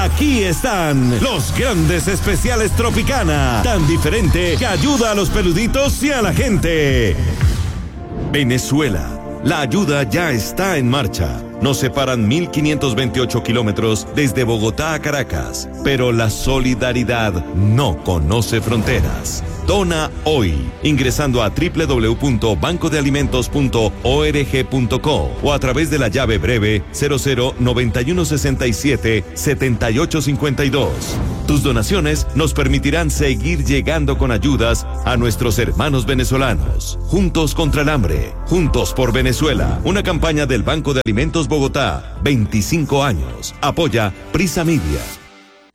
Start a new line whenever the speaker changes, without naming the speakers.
Aquí están los grandes especiales Tropicana, tan diferente que ayuda a los peluditos y a la gente. Venezuela, la ayuda ya está en marcha. Nos separan 1.528 kilómetros desde Bogotá a Caracas, pero la solidaridad no conoce fronteras. Dona hoy, ingresando a www.bancodealimentos.org.co o a través de la llave breve 0091677852. Tus donaciones nos permitirán seguir llegando con ayudas a nuestros hermanos venezolanos. Juntos contra el hambre, juntos por Venezuela. Una campaña del Banco de Alimentos Bogotá, 25 años. Apoya Prisa Media.